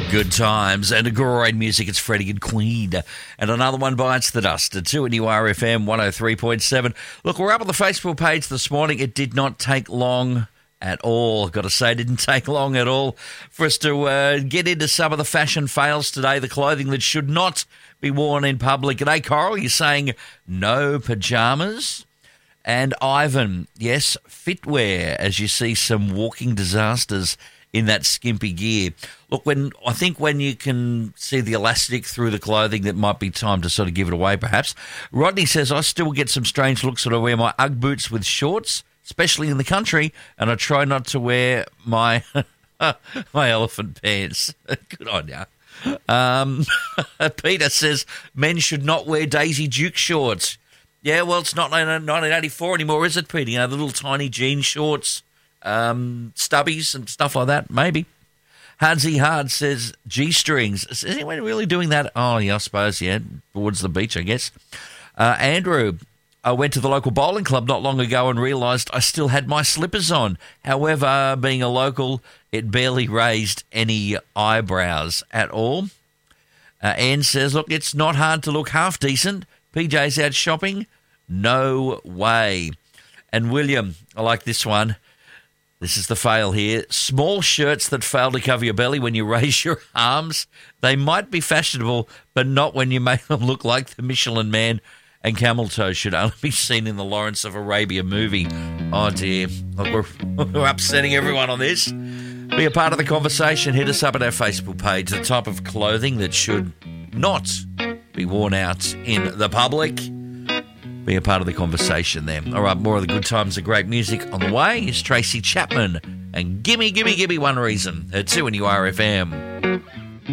Good times and great music. It's Freddie and Queen. And another one bites the dust. A 2 at URFM 103.7. Look, we're up on the Facebook page this morning. It did not take long at all. Got to say, it didn't take long at all for us to get into some of the fashion fails today, the clothing that should not be worn in public. G'day, Coral. You're saying no pyjamas? And Ivan, yes, fitwear, as you see some walking disasters in that skimpy gear. Look, I think when you can see the elastic through the clothing, that might be time to sort of give it away, perhaps. Rodney says, I still get some strange looks when I wear my Ugg boots with shorts, especially in the country, and I try not to wear my my elephant pants. Good on ya. Peter says, men should not wear Daisy Duke shorts. Yeah, well, it's not 1984 anymore, is it, Peter? You know, the little tiny jean shorts, stubbies and stuff like that, maybe. Hardsy Hard says G-strings. Is anyone really doing that? Oh, yeah, I suppose, yeah, towards the beach, I guess. Andrew, I went to the local bowling club not long ago and realised I still had my slippers on. However, being a local, it barely raised any eyebrows at all. Anne says, look, it's not hard to look half decent. PJ's out shopping? No way. And William, I like this one. This is the fail here. Small shirts that fail to cover your belly when you raise your arms. They might be fashionable, but not when you make them look like the Michelin Man, and camel toe should only be seen in the Lawrence of Arabia movie. Oh, dear. Look, we're upsetting everyone on this. Be a part of the conversation. Hit us up at our Facebook page. The type of clothing that should not be worn out in the public. Be a part of the conversation there. All right, more of the good times and great music on the way is Tracy Chapman and Gimme, Gimme, Gimme One Reason at 2 and URFM.